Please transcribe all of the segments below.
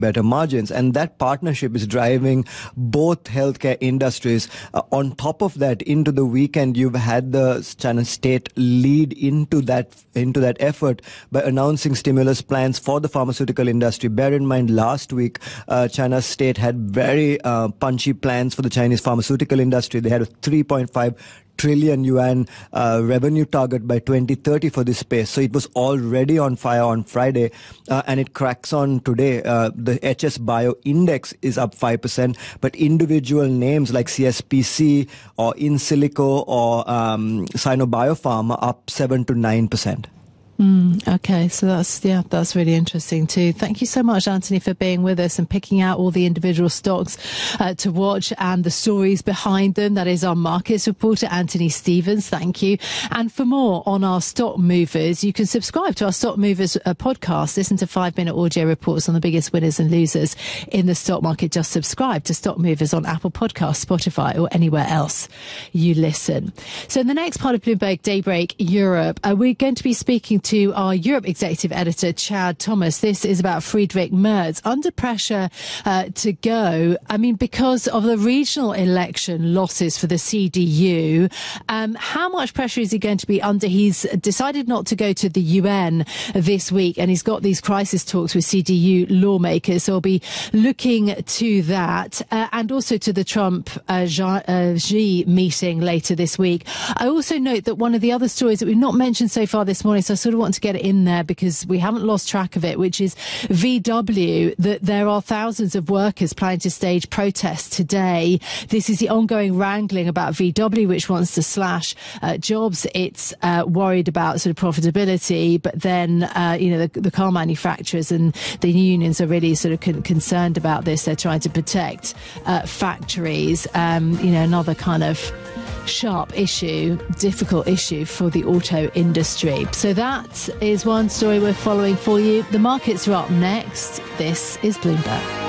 better margins. And that partnership is driving both healthcare industries. On top of that, into the weekend, you've had the China state lead into that effort by announcing stimulus plans for the pharmaceutical industry. Bear in mind, last week, China's state had very punchy plans for the Chinese pharmaceutical industry. They had a 3.5 trillion yuan revenue target by 2030 for this space. So it was already on fire on Friday, and it cracks on today. The HS Bio Index is up 5%, but individual names like CSPC or Insilico or Sino-Biopharm are up 7 to 9%. Okay, so that's really interesting too. Thank you so much, Anthony, for being with us and picking out all the individual stocks to watch and the stories behind them. That is our markets reporter, Anthony Stevens. Thank you. And for more on our stock movers, you can subscribe to our Stock Movers podcast. Listen to 5-minute audio reports on the biggest winners and losers in the stock market. Just subscribe to Stock Movers on Apple Podcasts, Spotify, or anywhere else you listen. So in the next part of Bloomberg Daybreak Europe, we're going to be speaking to our Europe executive editor, Chad Thomas. This is about Friedrich Merz under pressure to go. I mean, because of the regional election losses for the CDU, how much pressure is he going to be under? He's decided not to go to the UN this week, and he's got these crisis talks with CDU lawmakers. So I'll be looking to that and also to the Trump Xi meeting later this week. I also note that one of the other stories that we've not mentioned so far this morning, so I sort of want to get it in there because we haven't lost track of it, which is VW, that there are thousands of workers planning to stage protests today. This is the ongoing wrangling about VW, which wants to slash jobs. It's worried about sort of profitability, but then, the car manufacturers and the unions are really sort of concerned about this. They're trying to protect factories. Another kind of sharp issue, difficult issue for the auto industry. So that is one story we're following for you. The markets are up next. This is Bloomberg.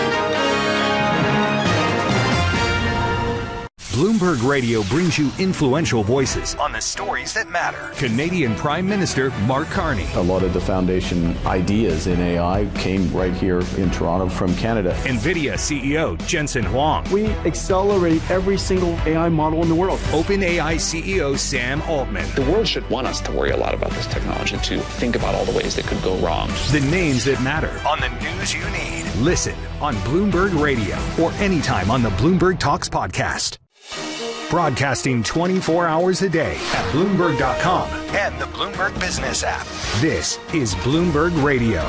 Bloomberg Radio brings you influential voices on the stories that matter. Canadian Prime Minister Mark Carney. A lot of the foundation ideas in AI came right here in Toronto from Canada. NVIDIA CEO Jensen Huang. We accelerate every single AI model in the world. OpenAI CEO Sam Altman. The world should want us to worry a lot about this technology, to think about all the ways that could go wrong. The names that matter on the news you need. Listen on Bloomberg Radio or anytime on the Bloomberg Talks podcast. Broadcasting 24 hours a day at Bloomberg.com and the Bloomberg Business app. This is Bloomberg Radio.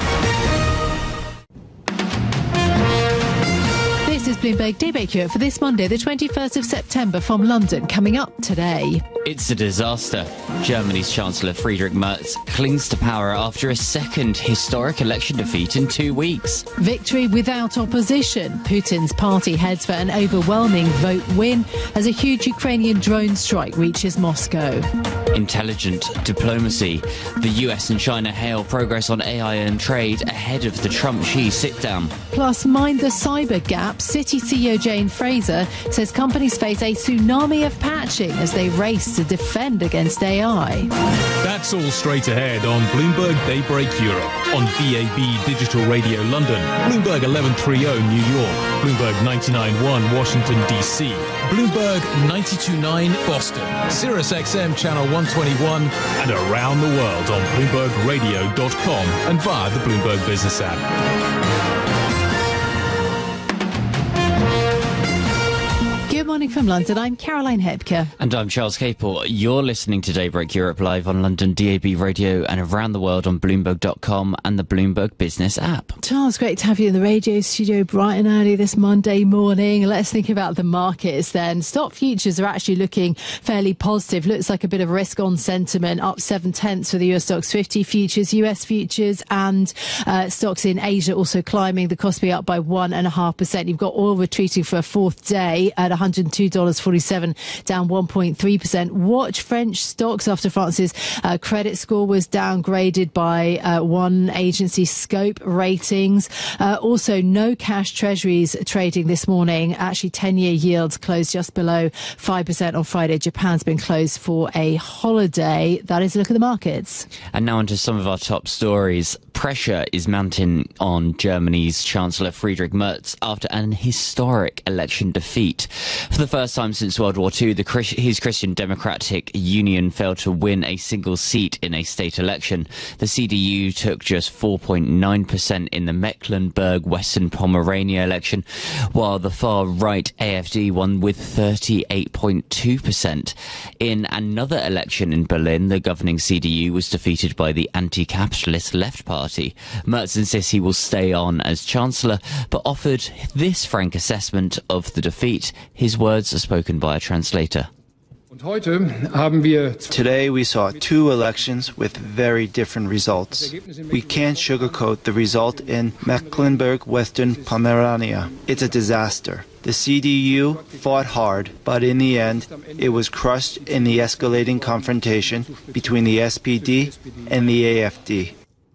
This is Bloomberg Daybreak Europe for this Monday, the 21st of September from London. Coming up today. It's a disaster. Germany's Chancellor Friedrich Merz clings to power after a second historic election defeat in 2 weeks. Victory without opposition. Putin's party heads for an overwhelming vote win as a huge Ukrainian drone strike reaches Moscow. Intelligent diplomacy. The US and China hail progress on AI and trade ahead of the Trump-Xi sit-down. Plus, mind the cyber gap. Citi CEO Jane Fraser says companies face a tsunami of patching as they race to defend against AI. That's all straight ahead on Bloomberg Daybreak Europe on DAB Digital Radio London, Bloomberg 1130 New York, Bloomberg 99.1 Washington DC, Bloomberg 92.9 Boston, Sirius XM Channel 121, and around the world on BloombergRadio.com and via the Bloomberg Business app. Good morning from London. I'm Caroline Hepker. And I'm Charles Capel. You're listening to Daybreak Europe live on London DAB Radio and around the world on Bloomberg.com and the Bloomberg Business app. Charles, great to have you in the radio studio bright and early this Monday morning. Let's think about the markets then. Stock futures are actually looking fairly positive. Looks like a bit of risk on sentiment, up 0.7 for the US Stocks 50 futures, US futures and stocks in Asia also climbing. The Kospi up by 1.5%. You've got oil retreating for a fourth day at $102 $2.47, down 1.3%. Watch French stocks after France's credit score was downgraded by one agency, Scope Ratings. Also, no cash treasuries trading this morning. Actually, 10-year yields closed just below 5% on Friday. Japan's been closed for a holiday. That is a look at the markets. And now onto some of our top stories. Pressure is mounting on Germany's Chancellor Friedrich Merz after an historic election defeat. For the first time since World War II, his Christian Democratic Union failed to win a single seat in a state election. The CDU took just 4.9% in the Mecklenburg-Western Pomerania election, while the far-right AfD won with 38.2%. In another election in Berlin, the governing CDU was defeated by the anti-capitalist Left Party. Merz insists he will stay on as Chancellor, but offered this frank assessment of the defeat. His words are spoken by a translator. Today we saw two elections with very different results. We can't sugarcoat the result in Mecklenburg-Western Pomerania. It's a disaster. The CDU fought hard, but in the end, it was crushed in the escalating confrontation between the SPD and the AfD.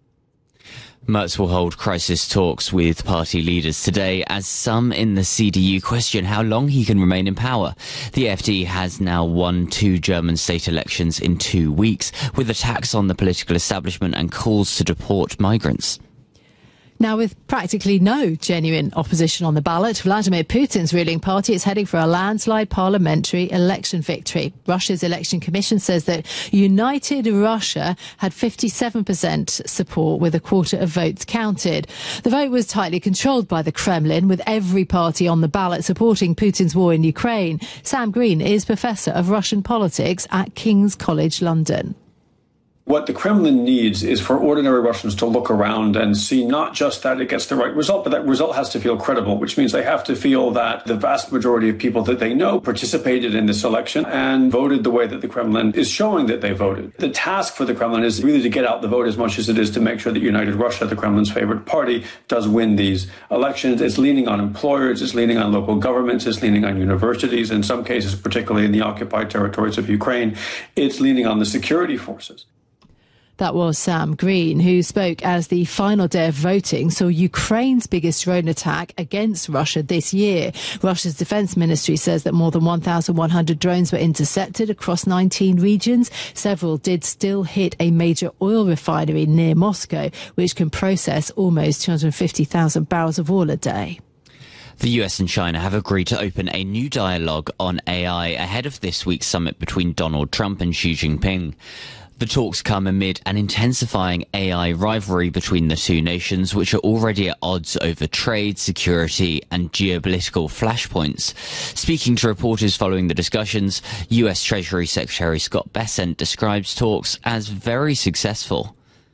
Merz will hold crisis talks with party leaders today as some in the CDU question how long he can remain in power. The AfD has now won 2 German state elections in 2 weeks, with attacks on the political establishment and calls to deport migrants. Now, with practically no genuine opposition on the ballot, Vladimir Putin's ruling party is heading for a landslide parliamentary election victory. Russia's election commission says that United Russia had 57% support, with a quarter of votes counted. The vote was tightly controlled by the Kremlin, with every party on the ballot supporting Putin's war in Ukraine. Sam Green is Professor of Russian Politics at King's College London. What the Kremlin needs is for ordinary Russians to look around and see not just that it gets the right result, but that result has to feel credible, which means they have to feel that the vast majority of people that they know participated in this election and voted the way that the Kremlin is showing that they voted. The task for the Kremlin is really to get out the vote as much as it is to make sure that United Russia, the Kremlin's favorite party, does win these elections. It's leaning on employers, it's leaning on local governments, it's leaning on universities, in some cases, particularly in the occupied territories of Ukraine, it's leaning on the security forces. That was Sam Green, who spoke as the final day of voting saw Ukraine's biggest drone attack against Russia this year. Russia's defense ministry says that more than 1,100 drones were intercepted across 19 regions. Several did still hit a major oil refinery near Moscow, which can process almost 250,000 barrels of oil a day. The US and China have agreed to open a new dialogue on AI ahead of this week's summit between Donald Trump and Xi Jinping. The talks come amid an intensifying AI rivalry between the two nations, which are already at odds over trade, security and geopolitical flashpoints. Speaking to reporters following the discussions, US Treasury Secretary Scott Bessent describes talks as very successful.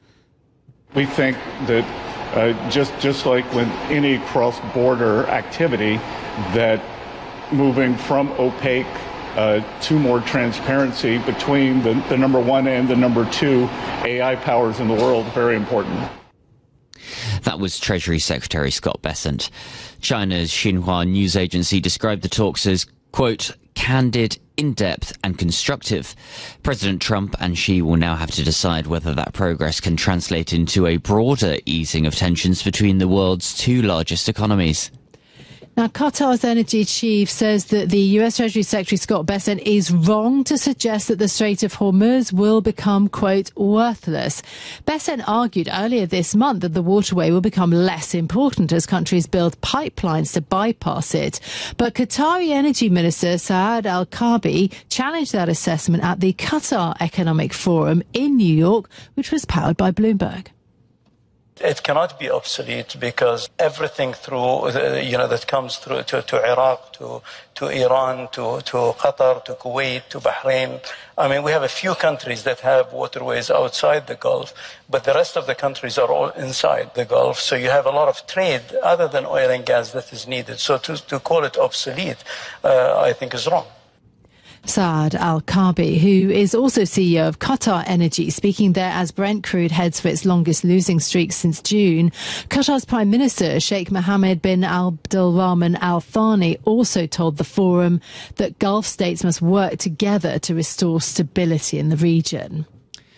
We think that just like with any cross-border activity, that moving from opaque to more transparency between the number one and the number two AI powers in the world, very important. That was Treasury Secretary Scott Bessent. China's Xinhua news agency described the talks as, quote, candid, in-depth and constructive. President Trump and Xi will now have to decide whether that progress can translate into a broader easing of tensions between the world's two largest economies. Now, Qatar's energy chief says that the US Treasury Secretary Scott Bessent is wrong to suggest that the Strait of Hormuz will become, quote, worthless. Bessent argued earlier this month that the waterway will become less important as countries build pipelines to bypass it. But Qatari Energy Minister Saad Al-Kaabi challenged that assessment at the Qatar Economic Forum in New York, which was powered by Bloomberg. It cannot be obsolete because everything through, that comes through to Iraq, to Iran, to Qatar, to Kuwait, to Bahrain. I mean, we have a few countries that have waterways outside the Gulf, but the rest of the countries are all inside the Gulf. So you have a lot of trade other than oil and gas that is needed. So to call it obsolete, I think is wrong. Saad Al-Kaabi, who is also CEO of Qatar Energy, speaking there as Brent crude heads for its longest losing streak since June. Qatar's Prime Minister, Sheikh Mohammed bin Abdulrahman Al Thani, also told the forum that Gulf states must work together to restore stability in the region.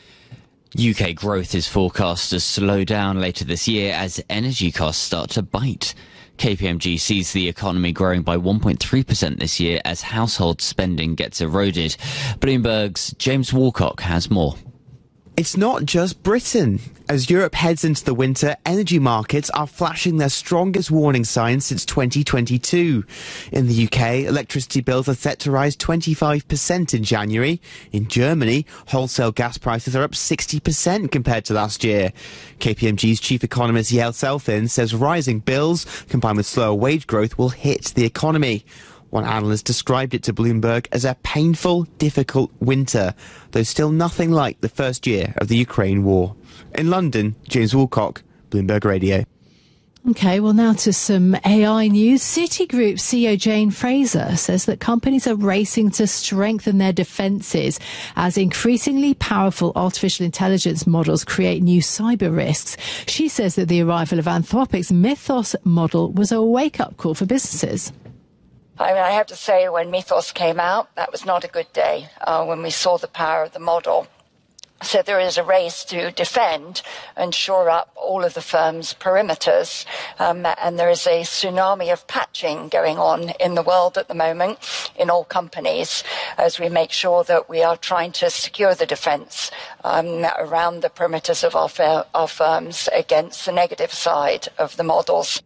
UK growth is forecast to slow down later this year as energy costs start to bite. KPMG sees the economy growing by 1.3% this year as household spending gets eroded. Bloomberg's James Walcock has more. It's not just Britain. As Europe heads into the winter, energy markets are flashing their strongest warning signs since 2022. In the UK, electricity bills are set to rise 25% in January. In Germany, wholesale gas prices are up 60% compared to last year. KPMG's chief economist Yael Selfin says rising bills, combined with slower wage growth, will hit the economy. One analyst described it to Bloomberg as a painful, difficult winter, though still nothing like the first year of the Ukraine war. In London, James Woolcock, Bloomberg Radio. OK, well, now to some AI news. Citigroup CEO Jane Fraser says that companies are racing to strengthen their defences as increasingly powerful artificial intelligence models create new cyber risks. She says that the arrival of Anthropic's Mythos model was a wake-up call for businesses. I mean, I have to say, when Mythos came out, that was not a good day when we saw the power of the model. So there is a race to defend and shore up all of the firm's perimeters. And there is a tsunami of patching going on in the world at the moment in all companies as we make sure that we are trying to secure the defence around the perimeters of our firms against the negative side of the models.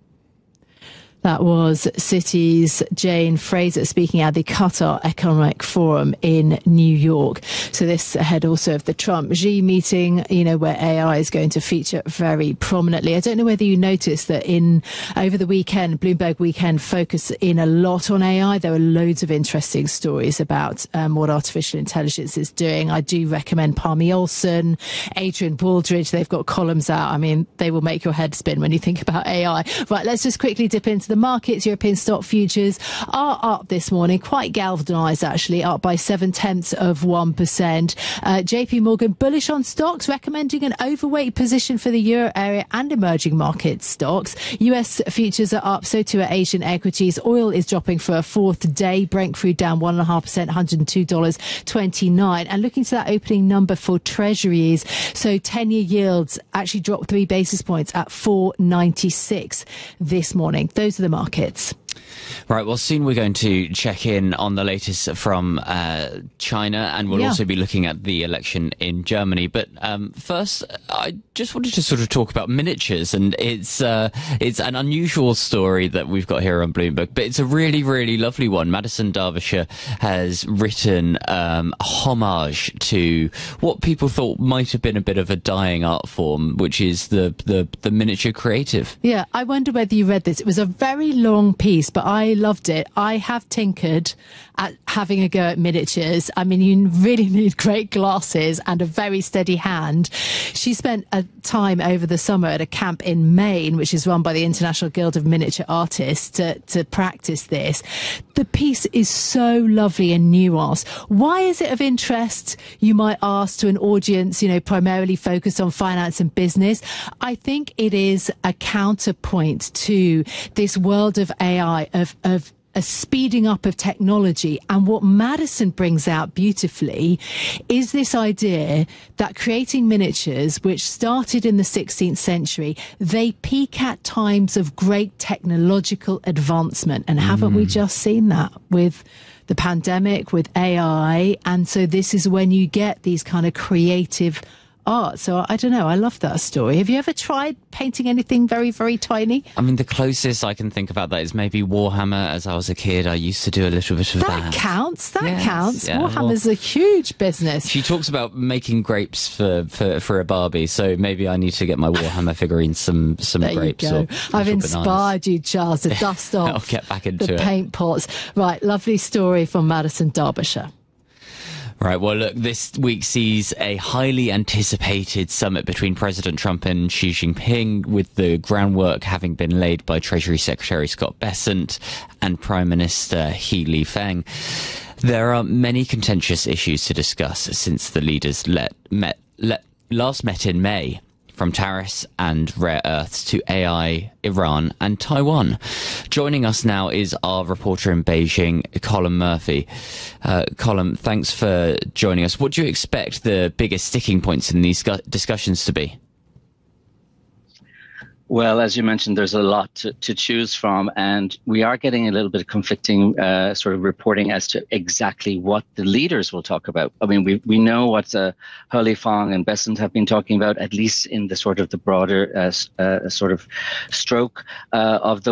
That was Citi's Jane Fraser speaking at the Qatar Economic Forum in New York. So this ahead also of the Trump-Xi meeting, you know, where AI is going to feature very prominently. I don't know whether you noticed that over the weekend, Bloomberg Weekend focused in a lot on AI. There were loads of interesting stories about what artificial intelligence is doing. I do recommend Palmy Olson, Adrian Baldridge. They've got columns out. I mean, they will make your head spin when you think about AI. Right, let's just quickly dip into the markets. European stock futures are up this morning, quite galvanised actually, up by 0.7%. JP Morgan bullish on stocks, recommending an overweight position for the euro area and emerging market stocks. US futures are up, so too are Asian equities. Oil is dropping for a fourth day. Brent crude down 1.5%, $102.29. And looking to that opening number for treasuries, so 10-year yields actually dropped 3 basis points at 4.96 this morning. Those are the markets. Right, well, soon we're going to check in on the latest from China, and we'll also be looking at the election in Germany. But first, I just wanted to sort of talk about miniatures, and it's an unusual story that we've got here on Bloomberg, but it's a really, really lovely one. Madison Derbyshire has written a homage to what people thought might have been a bit of a dying art form, which is the miniature creative. Yeah, I wonder whether you read this. It was a very long piece, but I loved it. I have tinkered at having a go at miniatures. I mean, you really need great glasses and a very steady hand. She spent a time over the summer at a camp in Maine, which is run by the International Guild of Miniature Artists, to practice this. The piece is so lovely and nuanced. Why is it of interest, you might ask, to an audience, you know, primarily focused on finance and business? I think it is a counterpoint to this world of AI, of a speeding up of technology. And what Madison brings out beautifully is this idea that creating miniatures, which started in the 16th century, they peak at times of great technological advancement. And haven't we just seen that with the pandemic, with AI? And so this is when you get these kind of creative art. So I don't know, I love that story. Have you ever tried painting anything very, very tiny? I mean, the closest I can think about that is maybe Warhammer. As I was a kid, I used to do a little bit of that. That counts. Yeah, Warhammer's a huge business. She talks about making grapes for a Barbie, so maybe I need to get my Warhammer figurines some grapes. There you go. I've inspired you, Charles, to dust off I'll get back into the paint pots. Right, lovely story from Madison Derbyshire. Right, well, look, this week sees a highly anticipated summit between President Trump and Xi Jinping, with the groundwork having been laid by Treasury Secretary Scott Bessent and Prime Minister He Lifeng. There are many contentious issues to discuss since the leaders last met in May, from tariffs and rare earths to AI, Iran and Taiwan. Joining us now is our reporter in Beijing, Colin Murphy. Colin, thanks for joining us. What do you expect the biggest sticking points in these discussions to be? Well, as you mentioned, there's a lot to choose from, and we are getting a little bit of conflicting sort of reporting as to exactly what the leaders will talk about. I mean, we know what He Feng and Bessent have been talking about, at least in the sort of the broader sort of stroke of the